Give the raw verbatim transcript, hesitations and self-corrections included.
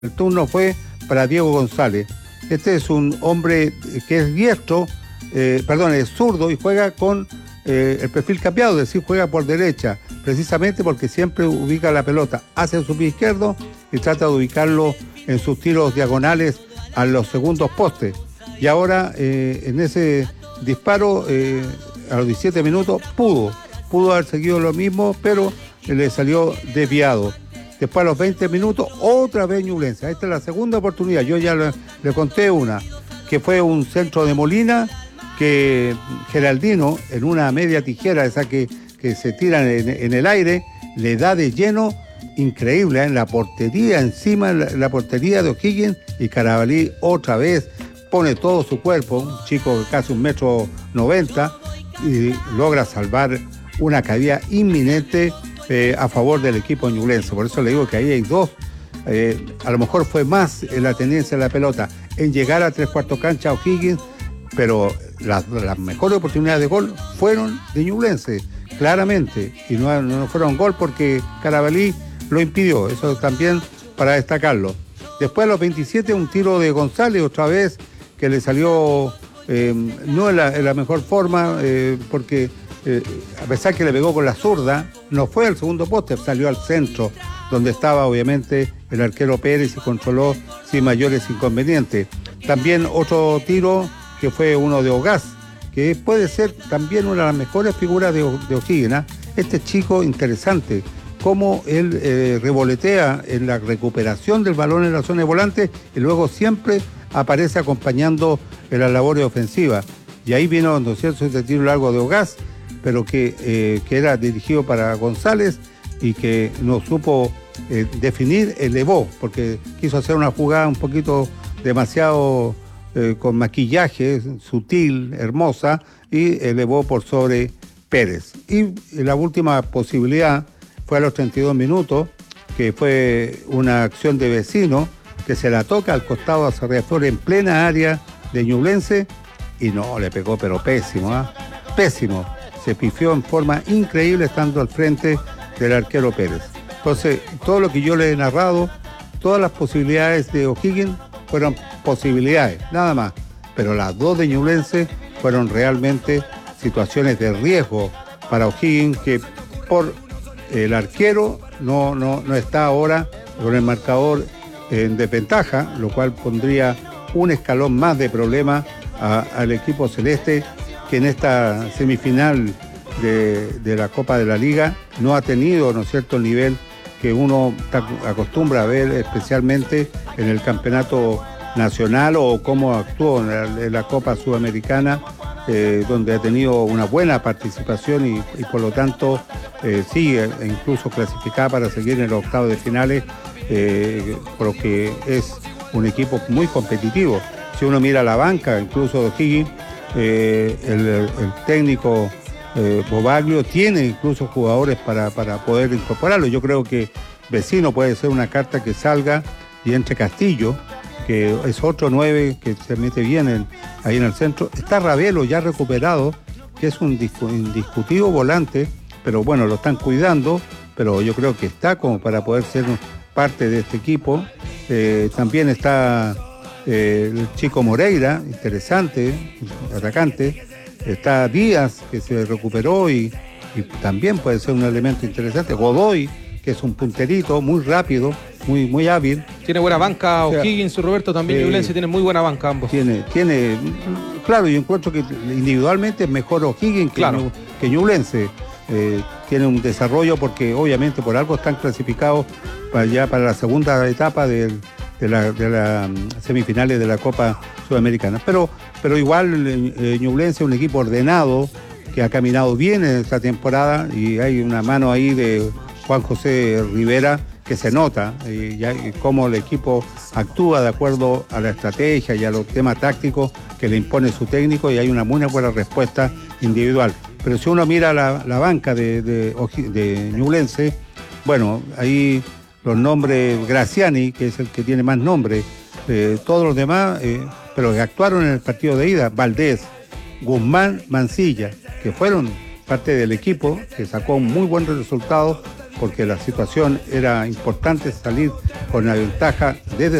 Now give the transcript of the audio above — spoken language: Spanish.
El turno fue para Diego González. Este es un hombre que es diestro, eh, perdón, es zurdo y juega con eh, el perfil cambiado, es decir, juega por derecha, precisamente porque siempre ubica la pelota hacia su pie izquierdo y trata de ubicarlo en sus tiros diagonales a los segundos postes. Y ahora, eh, en ese disparo, eh, a los diecisiete minutos, pudo, pudo haber seguido lo mismo, pero le salió desviado. Después a los veinte minutos, otra vez Ñublense. Esta es la segunda oportunidad. Yo ya le, le conté una, que fue un centro de Molina, que Geraldino, en una media tijera, esa que, que se tiran en, en el aire, le da de lleno, increíble, ¿eh? En la portería, encima, la, la portería de O'Higgins, y Carabalí otra vez pone todo su cuerpo, un chico de casi un metro noventa, y logra salvar una caída inminente Eh, a favor del equipo ñublense. Por eso le digo que ahí hay dos. Eh, a lo mejor fue más en la tendencia de la pelota en llegar a tres cuartos cancha O'Higgins, pero las, las mejores oportunidades de gol fueron de Ñublense, claramente, y no, no fueron gol porque Carabalí lo impidió. Eso también para destacarlo. Después a los veintisiete, un tiro de González, otra vez, que le salió eh, no en la, en la mejor forma, eh, porque Eh, a pesar que le pegó con la zurda, no fue al segundo poste, salió al centro, donde estaba obviamente el arquero Pérez y controló sin mayores inconvenientes. También otro tiro que fue uno de Ogaz, que puede ser también una de las mejores figuras de, de O'Higgins, ¿eh? Este chico interesante, cómo él eh, revolotea en la recuperación del balón en la zona de volante y luego siempre aparece acompañando en las labores ofensivas. Y ahí vino, ¿no es cierto?, este tiro largo de Ogaz, pero que, eh, que era dirigido para González y que no supo eh, definir, elevó, porque quiso hacer una jugada un poquito demasiado eh, con maquillaje, sutil, hermosa, y elevó por sobre Pérez. Y la última posibilidad fue a los treinta y dos minutos, que fue una acción de Vecino, que se la toca al costado a Sarriafor en plena área de Ñublense, y no, le pegó pero pésimo, ¿eh? Pésimo. Se pifió en forma increíble estando al frente del arquero Pérez. Entonces, todo lo que yo le he narrado, todas las posibilidades de O'Higgins fueron posibilidades, nada más. Pero las dos de Ñublense fueron realmente situaciones de riesgo para O'Higgins, que por el arquero no, no, no está ahora con el marcador en desventaja, lo cual pondría un escalón más de problema a, al equipo celeste, que en esta semifinal de, de la Copa de la Liga no ha tenido, ¿no es cierto?, el nivel que uno está, acostumbra a ver, especialmente en el campeonato nacional o cómo actuó en la, en la Copa Sudamericana, eh, donde ha tenido una buena participación y, y por lo tanto eh, sigue incluso clasificada para seguir en los octavos de finales, eh, porque es un equipo muy competitivo. Si uno mira la banca, incluso de O'Higgins, Eh, el, el técnico eh, Bobaglio tiene incluso jugadores para, para poder incorporarlo. Yo creo que Vecino puede ser una carta que salga y entre Castillo, que es otro nueve que se mete bien en, ahí en el centro. Está Ravelo ya recuperado, que es un indiscutido volante, pero bueno, lo están cuidando, pero yo creo que está como para poder ser parte de este equipo. Eh, también está Eh, el chico Moreira, interesante, atacante. Está Díaz, que se recuperó y, y también puede ser un elemento interesante. Godoy, que es un punterito muy rápido, muy, muy hábil. Tiene buena banca, o sea, O'Higgins, Roberto también, eh, Ñublense tiene muy buena banca ambos. Tiene, tiene, claro, yo encuentro que individualmente es mejor O'Higgins que, claro, que Ñublense. Eh, tiene un desarrollo porque obviamente por algo están clasificados para ya para la segunda etapa del De, la, de las semifinales de la Copa Sudamericana. Pero, pero igual eh, Ñublense es un equipo ordenado, que ha caminado bien en esta temporada y hay una mano ahí de Juan José Rivera que se nota, y, ya, y cómo el equipo actúa de acuerdo a la estrategia y a los temas tácticos que le impone su técnico, y hay una muy buena respuesta individual. Pero si uno mira la, la banca de, de, de Ñublense, bueno, ahí los nombres, Graciani, que es el que tiene más nombres, eh, todos los demás, eh, pero que actuaron en el partido de ida, Valdés, Guzmán, Mancilla, que fueron parte del equipo, que sacó un muy buen resultado porque la situación era importante salir con la ventaja desde